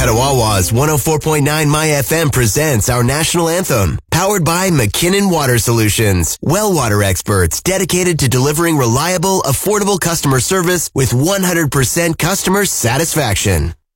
Petawawa's 104.9 My FM presents our national anthem, powered by McKinnon Water Solutions, well water experts dedicated to delivering reliable, affordable customer service with 100% customer satisfaction.